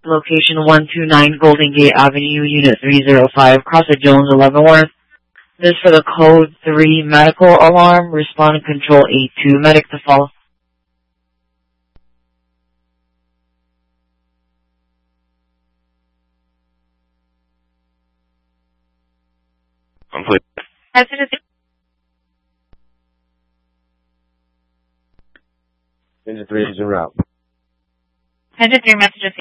location 129 Golden Gate Avenue, Unit 305, Crossed Jones, Leavenworth. This is for the Code 3 medical alarm. Respond control 82. Medic to follow. Complete. Engine 3 is en route. Engine 3 messages